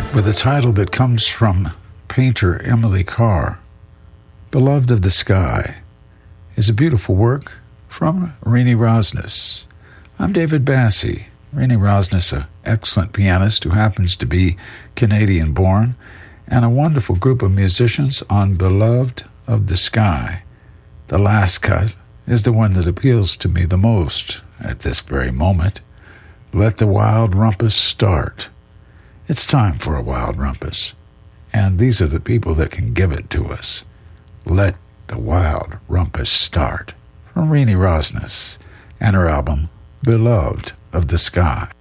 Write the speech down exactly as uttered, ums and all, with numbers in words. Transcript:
with a title that comes from painter Emily Carr. Beloved of the Sky is a beautiful work from Renee Rosnes. I'm David Bassey. Renee Rosnes, an excellent pianist who happens to be Canadian-born, and a wonderful group of musicians on Beloved of the Sky. The last cut is the one that appeals to me the most at this very moment. Let the wild rumpus start. It's time for a wild rumpus, and these are the people that can give it to us. Let the wild rumpus start, from Renee Rosnes and her album Beloved of the Sky.